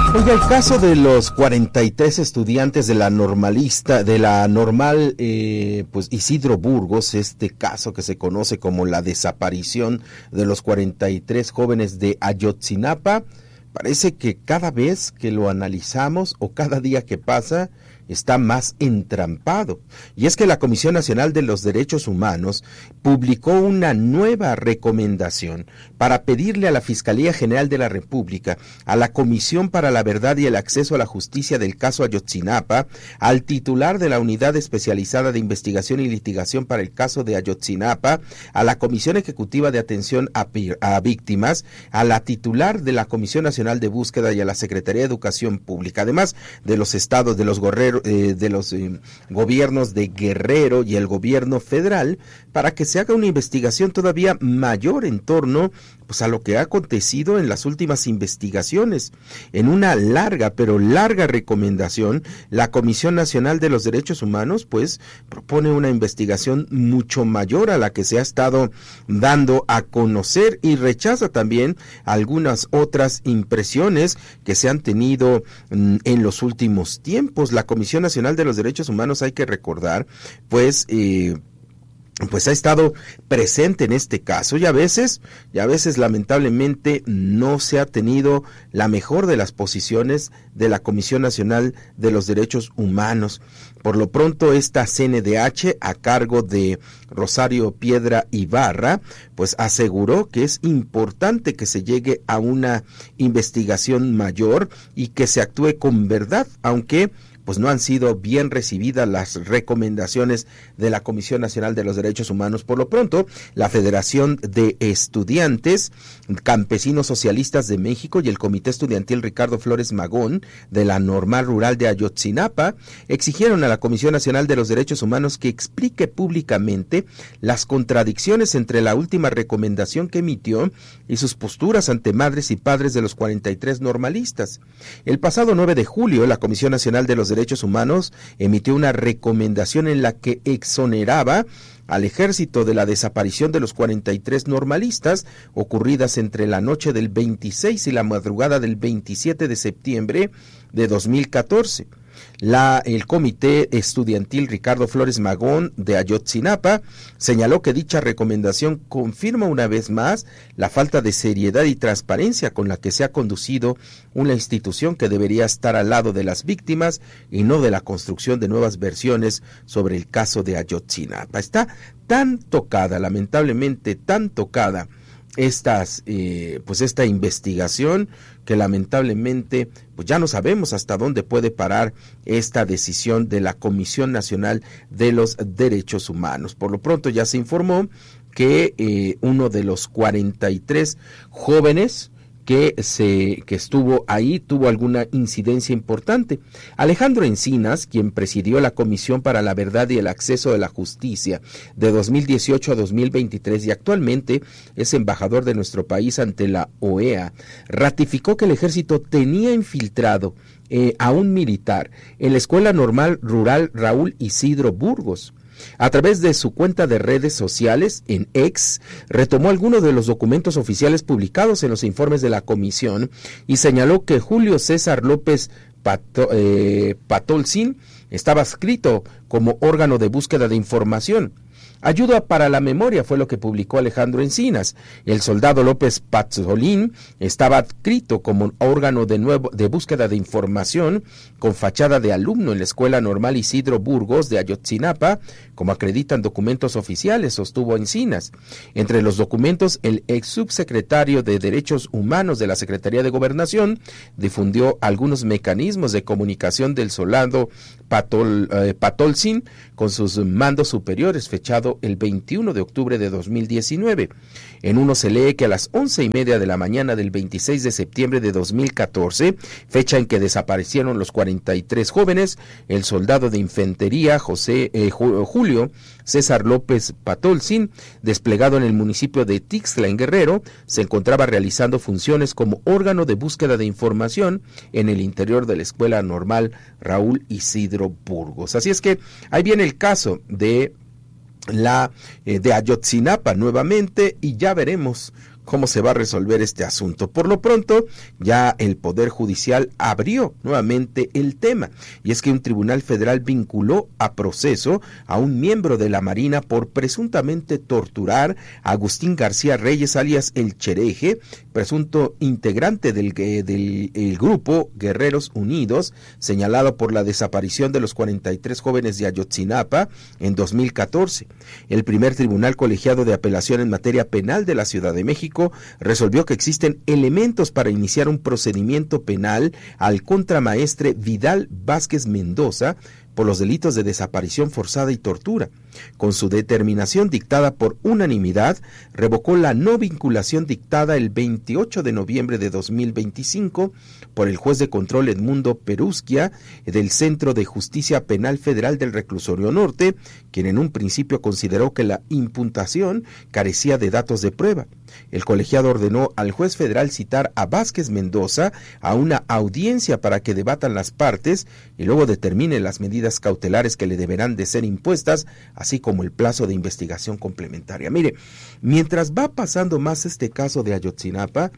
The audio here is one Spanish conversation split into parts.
Oiga, el caso de los 43 estudiantes de la normal, pues Isidro Burgos, este caso que se conoce como la desaparición de los 43 jóvenes de Ayotzinapa, parece que cada vez que lo analizamos o cada día que pasa, está más entrampado. Y es que la Comisión Nacional de los Derechos Humanos publicó una nueva recomendación para pedirle a la Fiscalía General de la República, a la Comisión para la Verdad y el Acceso a la Justicia del caso Ayotzinapa, al titular de la Unidad Especializada de Investigación y Litigación para el caso de Ayotzinapa, a la Comisión Ejecutiva de Atención a Víctimas, a la titular de la Comisión Nacional de Búsqueda y a la Secretaría de Educación Pública, además de los estados, de los gobiernos de Guerrero y el gobierno federal, para que se haga una investigación todavía mayor en torno pues a lo que ha acontecido en las últimas investigaciones. En una larga recomendación, la Comisión Nacional de los Derechos Humanos pues propone una investigación mucho mayor a la que se ha estado dando a conocer y rechaza también algunas otras impresiones que se han tenido en los últimos tiempos. La Comisión Nacional de los Derechos Humanos, hay que recordar, pues ha estado presente en este caso y a veces lamentablemente no se ha tenido la mejor de las posiciones de la Comisión Nacional de los Derechos Humanos. Por lo pronto, esta CNDH, a cargo de Rosario Piedra Ibarra, pues aseguró que es importante que se llegue a una investigación mayor y que se actúe con verdad, aunque pues no han sido bien recibidas las recomendaciones de la Comisión Nacional de los Derechos Humanos. Por lo pronto, la Federación de Estudiantes Campesinos Socialistas de México y el Comité Estudiantil Ricardo Flores Magón de la Normal Rural de Ayotzinapa exigieron a la Comisión Nacional de los Derechos Humanos que explique públicamente las contradicciones entre la última recomendación que emitió y sus posturas ante madres y padres de los 43 normalistas. El pasado 9 de julio, la Comisión Nacional de los Derechos Humanos emitió una recomendación en la que exoneraba al ejército de la desaparición de los 43 normalistas ocurridas entre la noche del 26 y la madrugada del 27 de septiembre de 2014. El Comité Estudiantil Ricardo Flores Magón de Ayotzinapa señaló que dicha recomendación confirma una vez más la falta de seriedad y transparencia con la que se ha conducido una institución que debería estar al lado de las víctimas y no de la construcción de nuevas versiones sobre el caso de Ayotzinapa. Está tan tocada, lamentablemente tan tocada, esta investigación, que lamentablemente pues ya no sabemos hasta dónde puede parar esta decisión de la Comisión Nacional de los Derechos Humanos. Por lo pronto ya se informó que uno de los 43 jóvenes que estuvo ahí tuvo alguna incidencia importante. Alejandro Encinas, quien presidió la Comisión para la Verdad y el Acceso a la Justicia de 2018 a 2023 y actualmente es embajador de nuestro país ante la OEA, ratificó que el ejército tenía infiltrado a un militar en la Escuela Normal Rural Raúl Isidro Burgos. A través de su cuenta de redes sociales en X, retomó algunos de los documentos oficiales publicados en los informes de la comisión y señaló que Julio César López Patolcin estaba adscrito como órgano de búsqueda de información. Ayuda para la memoria fue lo que publicó Alejandro Encinas. El soldado López Patolcin estaba adscrito como órgano de búsqueda de información con fachada de alumno en la Escuela Normal Isidro Burgos de Ayotzinapa, como acreditan documentos oficiales, sostuvo Encinas. Entre los documentos, el ex subsecretario de Derechos Humanos de la Secretaría de Gobernación difundió algunos mecanismos de comunicación del soldado Patolcin con sus mandos superiores, fechado el 21 de octubre de 2019. En uno se lee que a las 11:30 de la mañana del 26 de septiembre de 2014, fecha en que desaparecieron los 43 jóvenes, el soldado de infantería Julio César López Patolcin, desplegado en el municipio de Tixla, en Guerrero, se encontraba realizando funciones como órgano de búsqueda de información en el interior de la Escuela Normal Raúl Isidro Burgos. Así es que ahí viene el caso de Ayotzinapa nuevamente y ya veremos cómo se va a resolver este asunto. Por lo pronto, ya el Poder Judicial abrió nuevamente el tema, y es que un tribunal federal vinculó a proceso a un miembro de la Marina por presuntamente torturar a Agustín García Reyes, alias El Chereje, presunto integrante del grupo Guerreros Unidos, señalado por la desaparición de los 43 jóvenes de Ayotzinapa en 2014. El primer tribunal colegiado de apelación en materia penal de la Ciudad de México resolvió que existen elementos para iniciar un procedimiento penal al contramaestre Vidal Vázquez Mendoza por los delitos de desaparición forzada y tortura. Con su determinación dictada por unanimidad, revocó la no vinculación dictada el 28 de noviembre de 2025 por el juez de control Edmundo Perusquia del Centro de Justicia Penal Federal del Reclusorio Norte, quien en un principio consideró que la imputación carecía de datos de prueba. El colegiado ordenó al juez federal citar a Vázquez Mendoza a una audiencia para que debatan las partes y luego determine las medidas cautelares que le deberán de ser impuestas, así como el plazo de investigación complementaria. Mire, mientras va pasando más este caso de Ayotzinapa,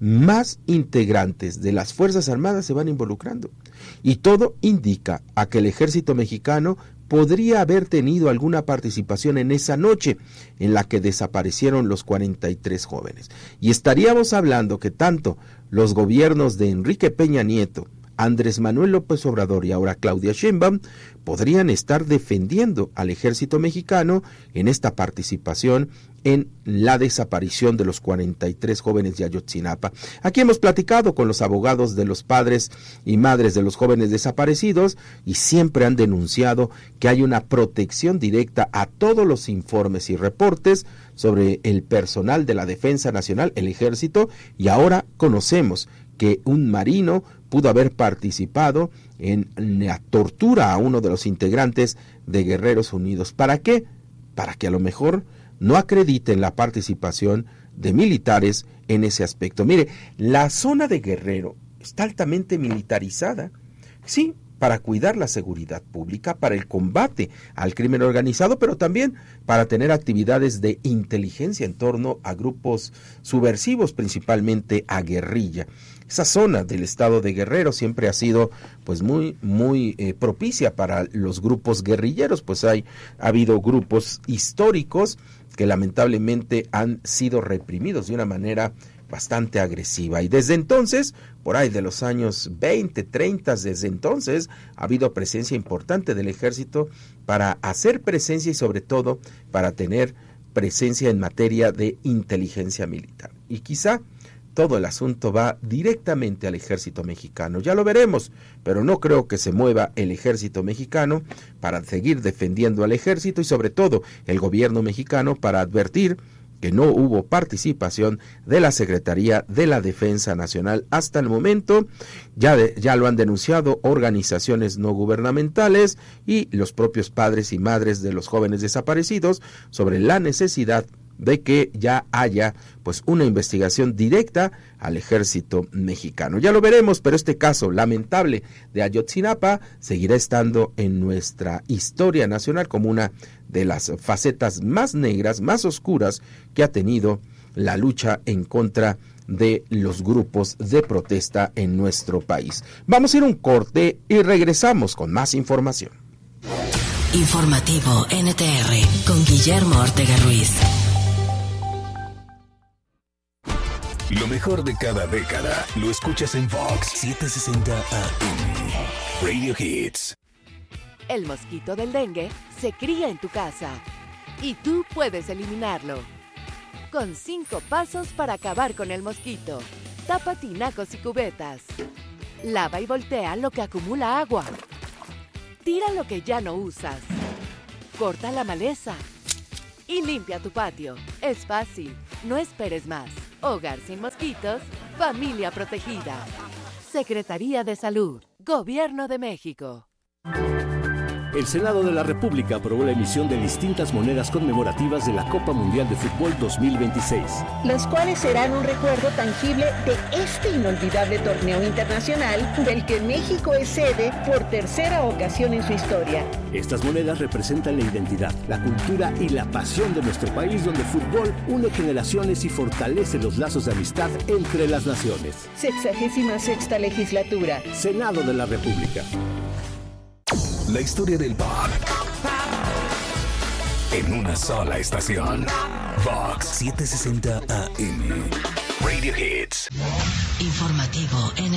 más integrantes de las Fuerzas Armadas se van involucrando. Y todo indica a que el ejército mexicano podría haber tenido alguna participación en esa noche en la que desaparecieron los 43 jóvenes. Y estaríamos hablando que tanto los gobiernos de Enrique Peña Nieto, Andrés Manuel López Obrador y ahora Claudia Sheinbaum podrían estar defendiendo al ejército mexicano en esta participación en la desaparición de los 43 jóvenes de Ayotzinapa. Aquí hemos platicado con los abogados de los padres y madres de los jóvenes desaparecidos y siempre han denunciado que hay una protección directa a todos los informes y reportes sobre el personal de la Defensa Nacional, el ejército, y ahora conocemos que un marino pudo haber participado en la tortura a uno de los integrantes de Guerreros Unidos. ¿Para qué? Para que a lo mejor no acrediten la participación de militares en ese aspecto. Mire, la zona de Guerrero está altamente militarizada, sí, para cuidar la seguridad pública, para el combate al crimen organizado, pero también para tener actividades de inteligencia en torno a grupos subversivos, principalmente a guerrilla. Esa zona del estado de Guerrero siempre ha sido pues muy propicia para los grupos guerrilleros, pues ha habido grupos históricos que lamentablemente han sido reprimidos de una manera bastante agresiva, y desde entonces, por ahí de los años 20, 30, desde entonces ha habido presencia importante del ejército para hacer presencia y sobre todo para tener presencia en materia de inteligencia militar. Y quizá todo el asunto va directamente al ejército mexicano. Ya lo veremos, pero no creo que se mueva el ejército mexicano para seguir defendiendo al ejército y sobre todo el gobierno mexicano para advertir que no hubo participación de la Secretaría de la Defensa Nacional hasta el momento. Ya lo han denunciado organizaciones no gubernamentales y los propios padres y madres de los jóvenes desaparecidos sobre la necesidad de que ya haya pues una investigación directa al ejército mexicano. Ya lo veremos, pero este caso lamentable de Ayotzinapa seguirá estando en nuestra historia nacional como una de las facetas más negras, más oscuras que ha tenido la lucha en contra de los grupos de protesta en nuestro país. Vamos a ir a un corte y regresamos con más información. Informativo NTR con Guillermo Ortega Ruiz. Lo mejor de cada década lo escuchas en Fox 760 AM. Radio Hits. El mosquito del dengue se cría en tu casa y tú puedes eliminarlo. Con 5 pasos para acabar con el mosquito. Tapa tinacos y cubetas. Lava y voltea lo que acumula agua. Tira lo que ya no usas. Corta la maleza. Y limpia tu patio. Es fácil. No esperes más. Hogar sin mosquitos, familia protegida. Secretaría de Salud, Gobierno de México. El Senado de la República aprobó la emisión de distintas monedas conmemorativas de la Copa Mundial de Fútbol 2026. Las cuales serán un recuerdo tangible de este inolvidable torneo internacional del que México es sede por tercera ocasión en su historia. Estas monedas representan la identidad, la cultura y la pasión de nuestro país, donde el fútbol une generaciones y fortalece los lazos de amistad entre las naciones. 66ª legislatura. Senado de la República. La historia del pop en una sola estación. Fox 760 AM. Radio Hits. Informativo